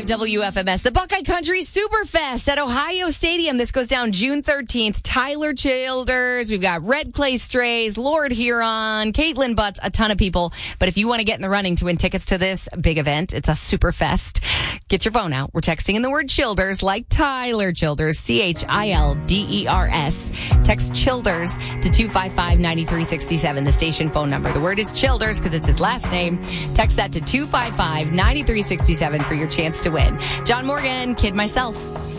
105.5 WFMS, the Buckeye Country Superfest at Ohio Stadium. This goes down June 13th. Tyler Childers, we've got Red Clay Strays, Lord Huron, Caitlin Butts, a ton of people. But if you want to get in the running to win tickets to this big event, it's a Superfest. Get your phone out. We're texting in the word Childers, like Tyler Childers, Childers. Text Childers to 255-9367, the station phone number. The word is Childers because it's his last name. Text that to 255-9367 for your chance to win. John Morgan, Kid Myself.